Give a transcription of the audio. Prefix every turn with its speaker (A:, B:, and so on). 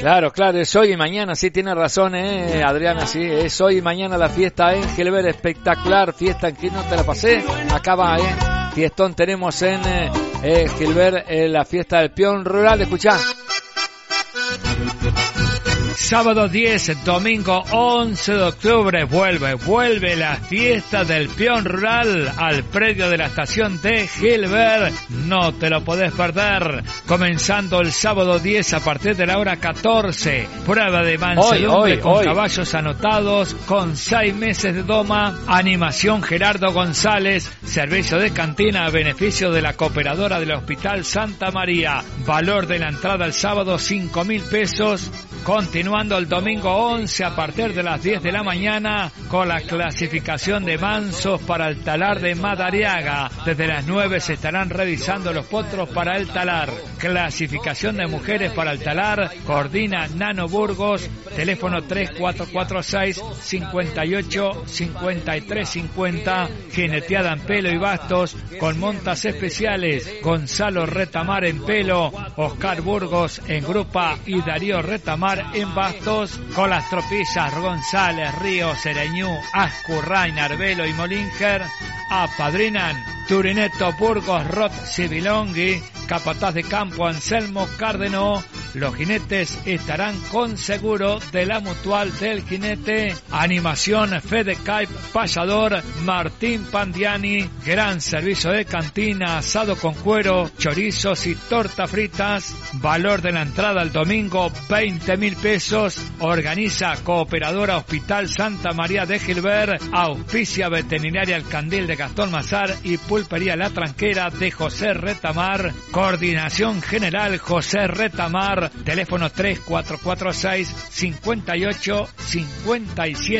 A: Claro, es hoy y mañana, sí, tiene razón, Adriana, sí, es hoy y mañana la fiesta en Gilbert, espectacular, fiesta en que no te la pasé, acá va, fiestón tenemos en Gilbert, la fiesta del peón rural, escuchá. Sábado 10, domingo 11 de octubre, vuelve la fiesta del peón rural al predio de la estación de Gilbert. No te lo podés perder. Comenzando el sábado 10 a partir de la hora 14. Prueba de mansedumbre con caballos anotados, con 6 meses de doma. Animación Gerardo González. Servicio de cantina a beneficio de la cooperadora del Hospital Santa María. Valor de la entrada el sábado 5.000 pesos. Continuando el domingo 11 a partir de las 10 de la mañana con la clasificación de mansos para el talar de Madariaga. Desde las 9 se estarán revisando los potros para el talar. Clasificación de mujeres para el talar. Coordina Nano Burgos. Teléfono 3446-585350. Jineteada en pelo y bastos con montas especiales. Gonzalo Retamar en pelo. Oscar Burgos en grupa y Darío Retamar en bastos, con las tropillas González, Río, Sereñú, Ascurrain, Arbelo y Molinger. Apadrinan Turineto Burgos, Rot Sibilongui, capataz de campo Anselmo Cárdenó. Los jinetes estarán con seguro de la Mutual del Jinete. Animación Fede Caip Payador, Martín Pandiani. Gran servicio de cantina, asado con cuero, chorizos y tortas fritas. Valor de la entrada el domingo 20.000 pesos. Organiza Cooperadora Hospital Santa María de Gilbert. Auspicia Veterinaria El Candil de Gastón Mazar y Pulpería La Tranquera de José Retamar. Coordinación General José Retamar. Teléfono 3446-5857.